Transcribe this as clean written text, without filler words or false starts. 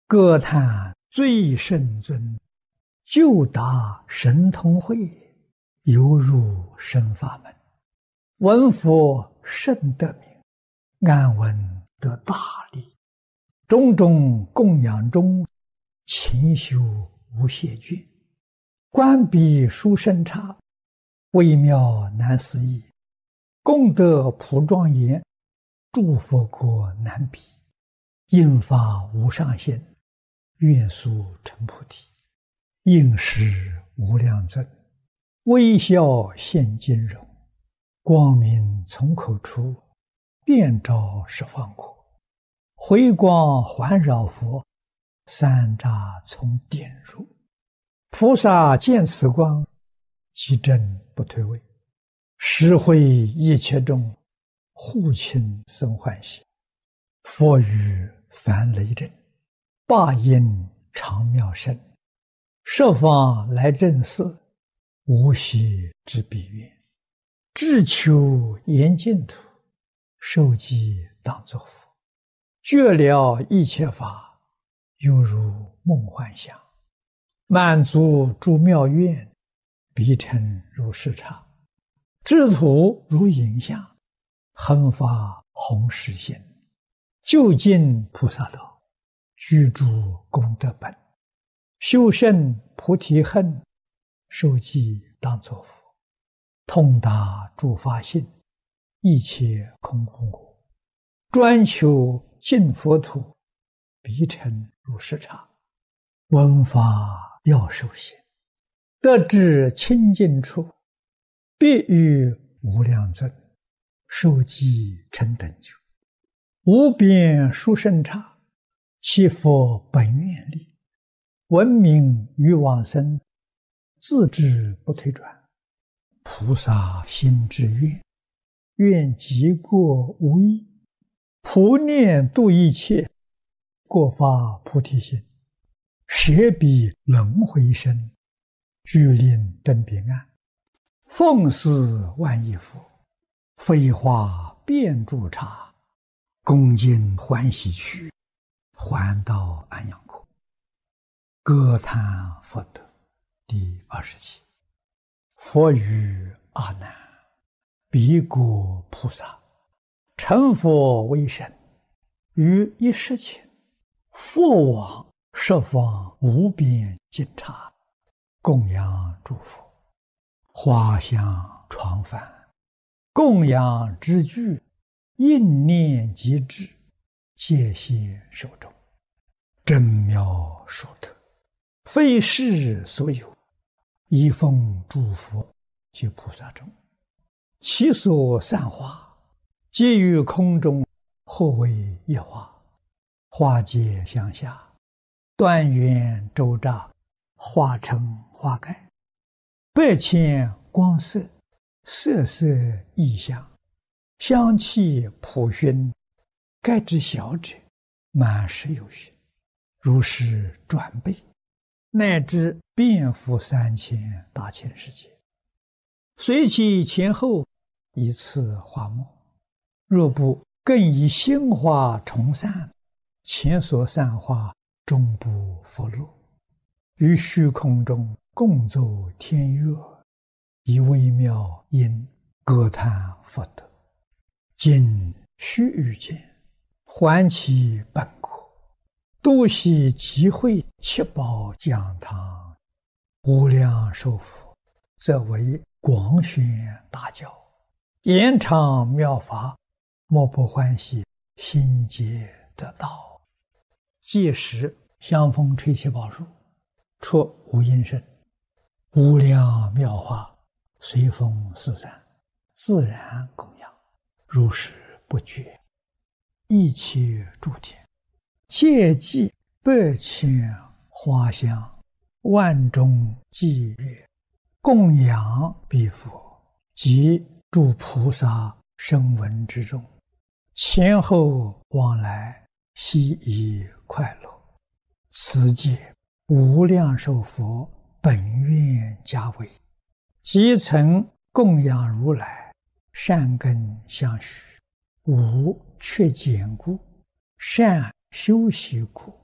歌叹最圣尊，就达神通慧，犹入深法门。闻佛甚得名，安闻得大利。种种供养中，勤修无懈倦。观彼殊胜刹，微妙难思议。功德普庄严，诸佛国难比。应发无上心，愿速成菩提。应时无量尊，微笑现金容。光明从口出，遍照十方国。回光环绕佛，三匝从点入。菩萨见此光，即正不退位。实会一切众，护亲生欢喜。佛语凡雷震，霸音长妙声。十方来正寺，无息之彼愿。志求严净土，受记当作佛。觉了一切法，犹如梦幻想。满足诸妙愿，必成如是刹。智土如影像，恒发弘誓心。究竟菩萨道，居住功德本。修胜菩提恨，受记当作佛。通达诸法性，一切空空果。专求净佛土，必成如是刹。闻法要受心，得至清净处，必遇无量尊，受记成等觉。无边殊胜刹，其佛本愿力。闻名于往生，自知不退转。菩萨心之愿，愿极过无异。普念度一切，过发菩提心。舍彼轮回身，具令登彼岸。奉祀万亿佛，飞化遍诸刹。恭敬欢喜去，还到安养国。歌叹佛德第27。佛语阿难：彼国菩萨，成佛为身，于一时前，佛往十方无边尽刹，供养诸佛。花香床幡，供养之具，应念即至，戒现手中。真妙殊特，非世所有。一奉诸佛及菩萨中，其所散花，皆于空中，或为一花。花结相下，端圆周匝，花成花盖。百千光色，色色异香，香气普熏。盖之小者，满室有余，如是转倍，乃至遍覆3000大千世界。随其前后，一次花末。若不更以新花重散，前所散花终不复落。于虚空中共奏天乐，以微妙音歌叹佛德。今须臾间，还其本国。多悉集会七宝讲堂，无量寿佛，则为广宣大教，延长妙法，莫不欢喜，心皆得道。届时香风吹起宝树，出无音声，无量妙法随风四散，自然供养，如是不绝。一切诸天，戒祭百千花香，万众伎乐，供养彼佛及诸菩萨声闻之中，前后往来，悉以快乐。此界无量寿佛本愿加为，即曾供养如来，善根相续，无缺坚固，善修习故，